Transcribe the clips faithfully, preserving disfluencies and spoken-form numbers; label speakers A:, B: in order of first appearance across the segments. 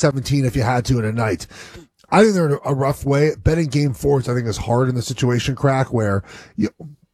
A: seventeen if you had to in a night. I think they're in a rough way. Betting game fours, I think, is hard in the situation, Crack, where you,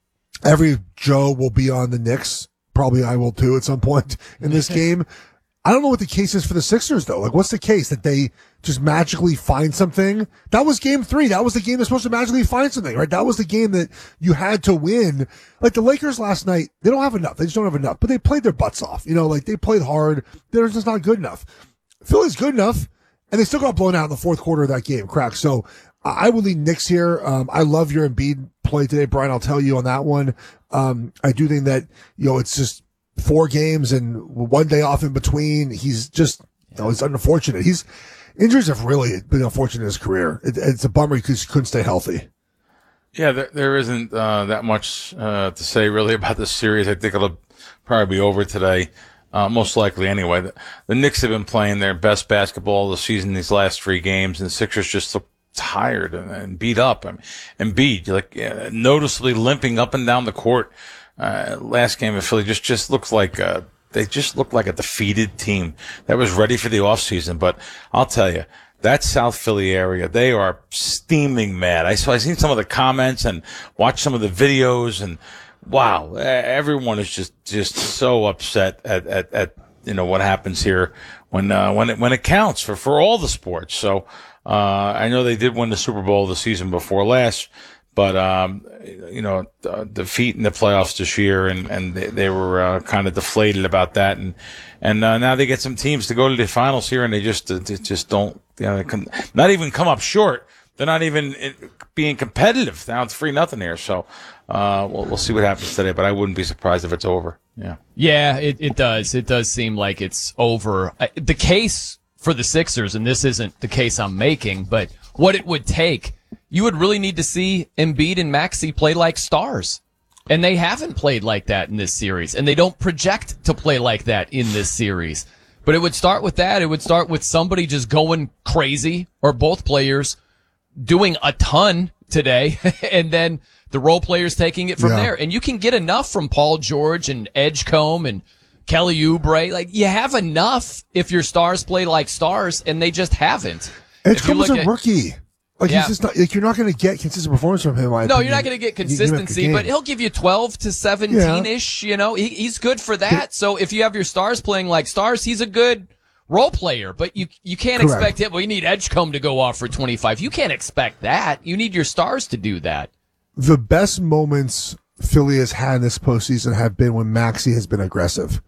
A: every Joe will be on the Knicks. Probably I will too at some point in this game. I don't know what the case is for the Sixers, though. Like, what's the case? That they just magically find something? That was game three. That was the game they're supposed to magically find something, right? That was the game that you had to win. Like, the Lakers last night, they don't have enough. They just don't have enough. But they played their butts off. You know, like, they played hard. They're just not good enough. Philly's good enough. And they still got blown out in the fourth quarter of that game, Crack. So I will lean Knicks here. Um, I love your Embiid play today, Brian. I'll tell you on that one. Um, I do think that, you know, it's just four games and one day off in between. He's just, you know, it's unfortunate. He's, injuries have really been unfortunate in his career. It, it's a bummer he couldn't stay healthy.
B: Yeah, there, there isn't uh, that much uh, to say really about this series. I think it'll probably be over today. Uh, most likely anyway. The, the Knicks have been playing their best basketball of the season these last three games, and the Sixers just look tired and, and beat up. I mean, and beat, like, uh, noticeably limping up and down the court. Uh, last game of Philly just, just looks like, uh, they just look like a defeated team that was ready for the offseason. But I'll tell you, that South Philly area, they are steaming mad. I saw, I seen some of the comments and watched some of the videos, and wow, everyone is just, just so upset at, at, at, you know, what happens here when, uh, when it, when it counts for, for all the sports. So, uh, I know they did win the Super Bowl the season before last, but, um, you know, uh, defeat in the playoffs this year, and, and they, they were, uh, kind of deflated about that. And, and, uh, now they get some teams to go to the finals here, and they just, uh, they just don't, you know, they can not even come up short. They're not even being competitive. Now it's three nothing here. So, uh, we'll, we'll see what happens today, but I wouldn't be surprised if it's over. Yeah.
C: Yeah, it, it does. It does seem like it's over. The case for the Sixers, and this isn't the case I'm making, but what it would take, you would really need to see Embiid and Maxey play like stars. And they haven't played like that in this series, and they don't project to play like that in this series. But it would start with that. It would start with somebody just going crazy, or both players doing a ton today, and then the role players taking it from yeah. there. And you can get enough from Paul George and Edgecombe and Kelly Oubre. Like, you have enough if your stars play like stars, and they just haven't.
A: Edgecombe's a
C: at,
A: rookie. Like,
C: yeah.
A: he's just not, like, you're not going to get consistent performance from him.
C: No, opinion. You're not going to get consistency, but he'll give you twelve to seventeen-ish, yeah. you know. He, he's good for that. Yeah. So if you have your stars playing like stars, he's a good role player, but you you can't Correct. expect him. Well, you need Edgecombe to go off for twenty-five. You can't expect that. You need your stars to do that.
A: The best moments Philly has had in this postseason have been when Maxey has been aggressive.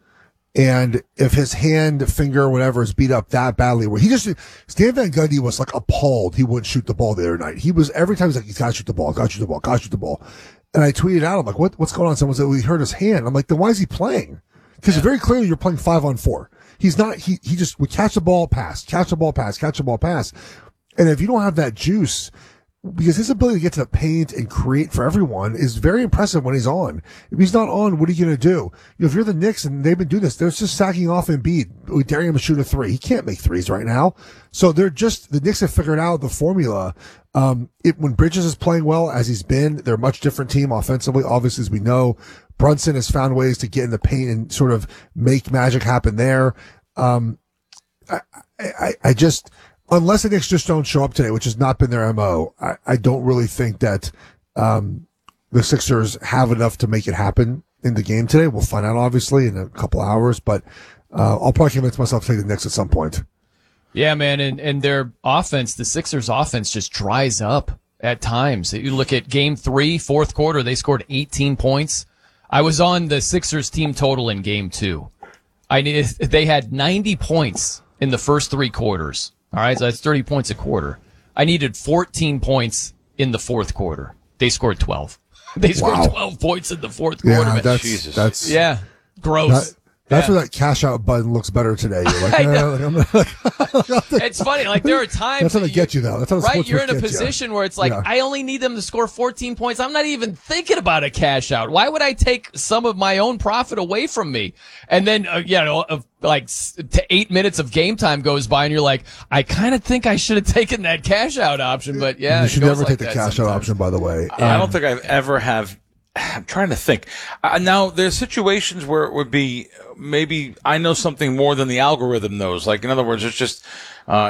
A: And if his hand, finger, whatever is beat up that badly, where he just, Stan Van Gundy was like appalled he wouldn't shoot the ball the other night. He was, every time he's like, he's got to shoot the ball, got to shoot the ball, got to shoot the ball. And I tweeted out, I'm like, what, what's going on? Someone said, well, he hurt his hand. I'm like, then why is he playing? Because yeah. very clearly you're playing five on four. He's not, he, he just would catch the ball, pass, catch the ball, pass, catch the ball, pass. And if you don't have that juice, because his ability to get to the paint and create for everyone is very impressive when he's on. If he's not on, what are you going to do? You know, if you're the Knicks and they've been doing this, they're just sacking off Embiid. We're daring him to shoot a three. He can't make threes right now. So they're just, the Knicks have figured out the formula. Um, it, when Bridges is playing well, as he's been, they're a much different team offensively, obviously, as we know. Brunson has found ways to get in the paint and sort of make magic happen there. Um, I, I, I just, unless the Knicks just don't show up today, which has not been their M O, I, I don't really think that um, the Sixers have enough to make it happen in the game today. We'll find out, obviously, in a couple hours, but uh, I'll probably convince myself to take the Knicks at some point.
C: Yeah, man, and, and their offense, the Sixers' offense just dries up at times. You look at game three, fourth quarter, they scored eighteen points. I was on the Sixers team total in game two. I needed, they had ninety points in the first three quarters. All right, so that's thirty points a quarter. I needed fourteen points in the fourth quarter. They scored twelve. They scored
A: wow.
C: twelve points in the fourth
A: yeah,
C: quarter.
A: That's,
B: Jesus.
A: that's
C: yeah, gross.
A: That, that's
C: yeah.
A: where that cash out button looks better today. You're like,
C: I
A: eh,
C: know.
A: like, I'm like,
C: It's funny. Like, there are times
A: that's how they
C: that
A: get you, though. That's how the
C: right. You're in a
A: gets
C: position
A: you.
C: where it's like,
A: yeah.
C: I only need them to score fourteen points. I'm not even thinking about a cash out. Why would I take some of my own profit away from me? And then, uh, you know, uh, like to eight minutes of game time goes by, and you're like, I kind of think I should have taken that cash out option. But yeah,
A: you should
C: it
A: never
C: goes
A: take
C: like
A: the cash
C: sometimes.
A: out option. By the way,
B: I don't think I've ever have. I'm trying to think. Uh, now, there's situations where it would be maybe I know something more than the algorithm knows. Like, in other words, it's just uh